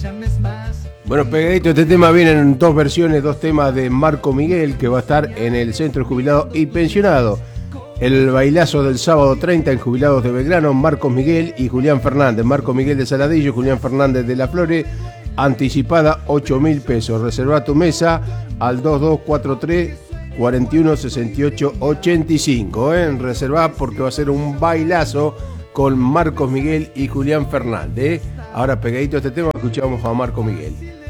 Bueno, pegadito, este tema viene en dos versiones, dos temas de Marco Miguel, que va a estar en el Centro de Jubilados y Pensionados. El bailazo del sábado 30 en Jubilados de Belgrano, Marcos Miguel y Julián Fernández. Marco Miguel de Saladillo, Julián Fernández de La Flores. Anticipada 8.000 pesos. Reserva tu mesa al 2243 41 68 85. Reserva porque va a ser un bailazo con Marcos Miguel y Julián Fernández. Ahora pegadito a este tema, escuchamos a Marco Miguel.